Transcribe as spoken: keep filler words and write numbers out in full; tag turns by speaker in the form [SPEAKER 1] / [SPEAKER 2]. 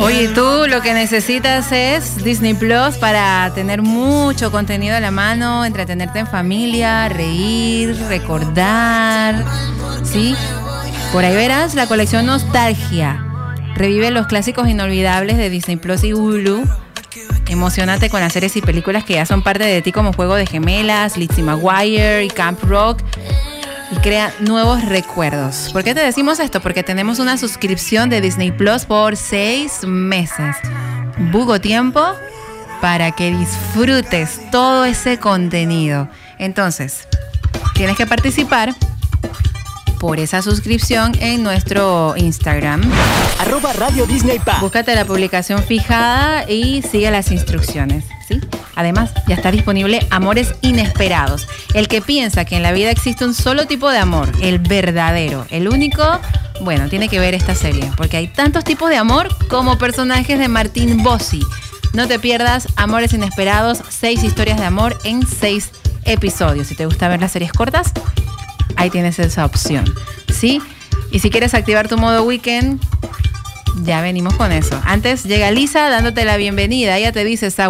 [SPEAKER 1] Oye, tú lo que necesitas es Disney Plus para tener mucho contenido a la mano, entretenerte en familia, reír, recordar, ¿sí? Por ahí verás la colección Nostalgia. Revive los clásicos inolvidables de Disney Plus y Hulu. Emocionate con las series y películas que ya son parte de ti, como Juego de Gemelas, Lizzie McGuire y Camp Rock. Y crea nuevos recuerdos. ¿Por qué te decimos esto? Porque tenemos una suscripción de Disney Plus por seis meses. Bugo tiempo para que disfrutes todo ese contenido. Entonces, tienes que participar por esa suscripción en nuestro Instagram.
[SPEAKER 2] Arroba Radio Disney Pa.
[SPEAKER 1] Búscate la publicación fijada y sigue las instrucciones, ¿sí? Además, ya está disponible Amores Inesperados. El que piensa que en la vida existe un solo tipo de amor, el verdadero, el único, bueno, tiene que ver esta serie, porque hay tantos tipos de amor como personajes de Martín Bossi. No te pierdas Amores Inesperados, seis historias de amor en seis episodios. Si te gusta ver las series cortas, ahí tienes esa opción, ¿sí? Y si quieres activar tu modo weekend, ya venimos con eso. Antes llega Lisa dándote la bienvenida. Ella te dice,